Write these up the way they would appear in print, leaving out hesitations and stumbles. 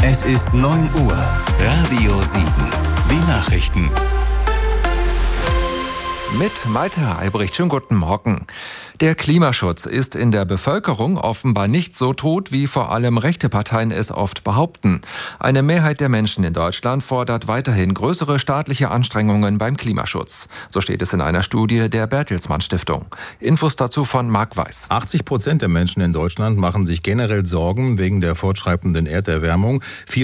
Es ist 9 Uhr. Radio Siegen. Die Nachrichten. Mit Malte Albrecht. Schönen guten Morgen. Der Klimaschutz ist in der Bevölkerung offenbar nicht so tot, wie vor allem rechte Parteien es oft behaupten. Eine Mehrheit der Menschen in Deutschland fordert weiterhin größere staatliche Anstrengungen beim Klimaschutz. So steht es in einer Studie der Bertelsmann Stiftung. Infos dazu von Marc Weiß. 80% der Menschen in Deutschland machen sich generell Sorgen wegen der fortschreitenden Erderwärmung.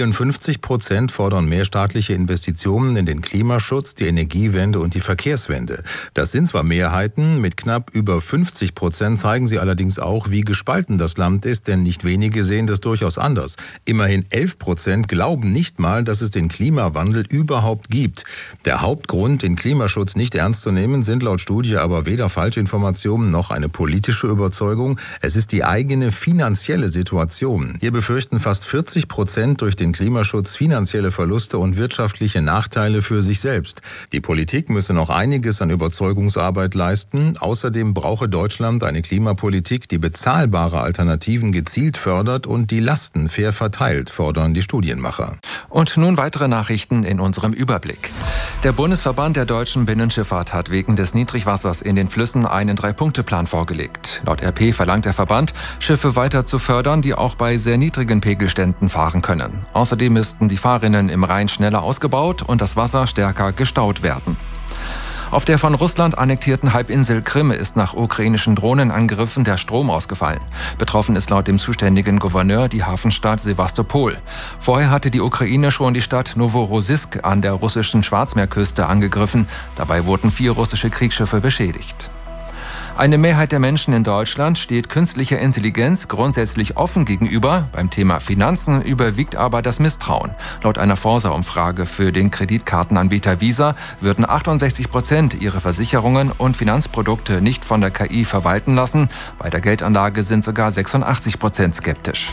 54% fordern mehr staatliche Investitionen in den Klimaschutz, die Energiewende und die Verkehrswende. Das sind zwar Mehrheiten, mit knapp über 50% zeigen sie allerdings auch, wie gespalten das Land ist, denn nicht wenige sehen das durchaus anders. Immerhin 11% glauben nicht mal, dass es den Klimawandel überhaupt gibt. Der Hauptgrund, den Klimaschutz nicht ernst zu nehmen, sind laut Studie aber weder Falschinformationen noch eine politische Überzeugung. Es ist die eigene finanzielle Situation. Hier befürchten fast 40% durch den Klimaschutz finanzielle Verluste und wirtschaftliche Nachteile für sich selbst. Die Politik müsse noch einiges an Überzeugungsarbeit leisten. Außerdem brauche Deutschland eine Klimapolitik, die bezahlbare Alternativen gezielt fördert und die Lasten fair verteilt, fordern die Studienmacher. Und nun weitere Nachrichten in unserem Überblick. Der Bundesverband der deutschen Binnenschifffahrt hat wegen des Niedrigwassers in den Flüssen einen 3-Punkte-Plan vorgelegt. Laut RP verlangt der Verband, Schiffe weiter zu fördern, die auch bei sehr niedrigen Pegelständen fahren können. Außerdem müssten die Fahrrinnen im Rhein schneller ausgebaut und das Wasser stärker gestaut werden. Auf der von Russland annektierten Halbinsel Krim ist nach ukrainischen Drohnenangriffen der Strom ausgefallen. Betroffen ist laut dem zuständigen Gouverneur die Hafenstadt Sewastopol. Vorher hatte die Ukraine schon die Stadt Noworossiysk an der russischen Schwarzmeerküste angegriffen. Dabei wurden 4 russische Kriegsschiffe beschädigt. Eine Mehrheit der Menschen in Deutschland steht künstlicher Intelligenz grundsätzlich offen gegenüber. Beim Thema Finanzen überwiegt aber das Misstrauen. Laut einer Forsa-Umfrage für den Kreditkartenanbieter Visa würden 68% ihre Versicherungen und Finanzprodukte nicht von der KI verwalten lassen. Bei der Geldanlage sind sogar 86% skeptisch.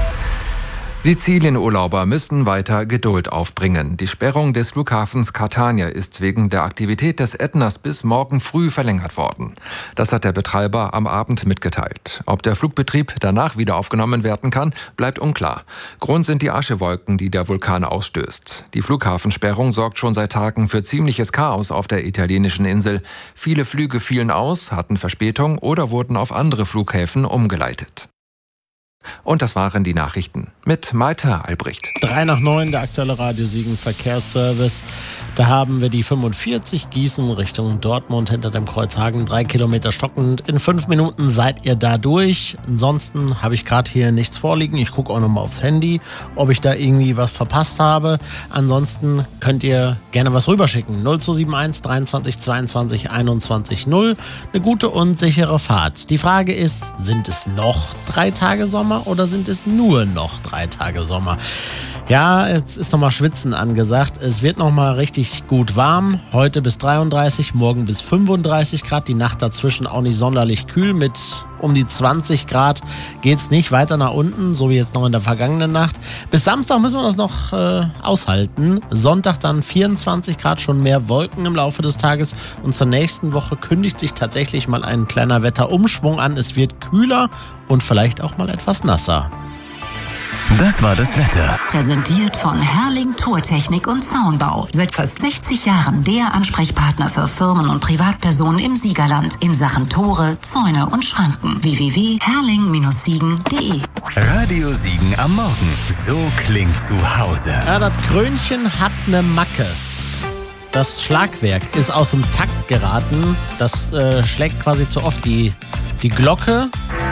Sizilien-Urlauber müssten weiter Geduld aufbringen. Die Sperrung des Flughafens Catania ist wegen der Aktivität des Ätnas bis morgen früh verlängert worden. Das hat der Betreiber am Abend mitgeteilt. Ob der Flugbetrieb danach wieder aufgenommen werden kann, bleibt unklar. Grund sind die Aschewolken, die der Vulkan ausstößt. Die Flughafensperrung sorgt schon seit Tagen für ziemliches Chaos auf der italienischen Insel. Viele Flüge fielen aus, hatten Verspätung oder wurden auf andere Flughäfen umgeleitet. Und das waren die Nachrichten mit Malte Albrecht. 8:03, der aktuelle Radio Siegen Verkehrsservice. Da haben wir die 45 Gießen Richtung Dortmund hinter dem Kreuzhagen, 3 Kilometer stockend. In 5 Minuten seid ihr da durch. Ansonsten habe ich gerade hier nichts vorliegen. Ich gucke auch nochmal aufs Handy, ob ich da irgendwie was verpasst habe. Ansonsten könnt ihr gerne was rüberschicken. 0271 23 22 21 0. Eine gute und sichere Fahrt. Die Frage ist, sind es noch 3 Tage Sommer oder sind es nur noch 3 Tage Sommer? Ja, jetzt ist nochmal Schwitzen angesagt. Es wird nochmal richtig gut warm. Heute bis 33, morgen bis 35 Grad. Die Nacht dazwischen auch nicht sonderlich kühl. Mit um die 20 Grad geht's nicht weiter nach unten, so wie jetzt noch in der vergangenen Nacht. Bis Samstag müssen wir das noch aushalten. Sonntag dann 24 Grad, schon mehr Wolken im Laufe des Tages. Und zur nächsten Woche kündigt sich tatsächlich mal ein kleiner Wetterumschwung an. Es wird kühler und vielleicht auch mal etwas nasser. Das war das Wetter. Präsentiert von Herrling Tortechnik und Zaunbau. Seit fast 60 Jahren der Ansprechpartner für Firmen und Privatpersonen im Siegerland in Sachen Tore, Zäune und Schranken. www.herrling-siegen.de. Radio Siegen am Morgen. So klingt zu Hause. Ja, das Krönchen hat eine Macke. Das Schlagwerk ist aus dem Takt geraten. Das schlägt quasi zu oft die Glocke.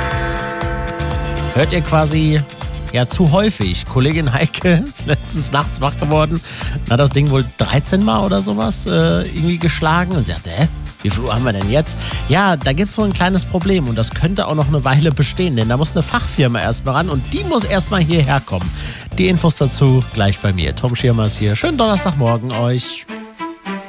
Hört ihr quasi... Ja, zu häufig. Kollegin Heike ist letztens nachts wach geworden und hat das Ding wohl 13 Mal oder sowas irgendwie geschlagen und sie sagte, wie viel Uhr haben wir denn jetzt? Ja, da gibt es wohl ein kleines Problem und das könnte auch noch eine Weile bestehen, denn da muss eine Fachfirma erstmal ran und die muss erstmal hierher kommen. Die Infos dazu gleich bei mir. Tom Schirmer ist hier. Schönen Donnerstagmorgen euch.